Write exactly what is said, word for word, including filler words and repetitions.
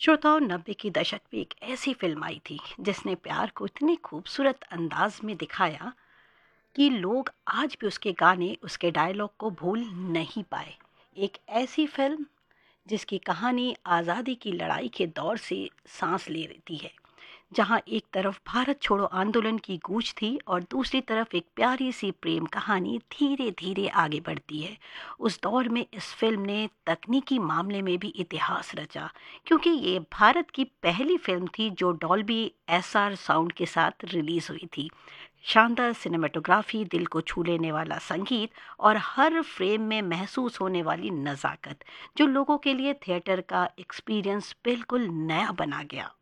श्रोताओं, नब्बे की दशक में एक ऐसी फिल्म आई थी जिसने प्यार को इतने खूबसूरत अंदाज में दिखाया कि लोग आज भी उसके गाने, उसके डायलॉग को भूल नहीं पाए। एक ऐसी फिल्म जिसकी कहानी आज़ादी की लड़ाई के दौर से सांस ले रही है, जहां एक तरफ भारत छोड़ो आंदोलन की गूंज थी और दूसरी तरफ एक प्यारी सी प्रेम कहानी धीरे धीरे आगे बढ़ती है। उस दौर में इस फिल्म ने तकनीकी मामले में भी इतिहास रचा, क्योंकि ये भारत की पहली फिल्म थी जो डॉल्बी एसआर साउंड के साथ रिलीज हुई थी। शानदार सिनेमेटोग्राफी, दिल को छू लेने वाला संगीत और हर फ्रेम में महसूस होने वाली नज़ाकत, जो लोगों के लिए थिएटर का एक्सपीरियंस बिल्कुल नया बना गया।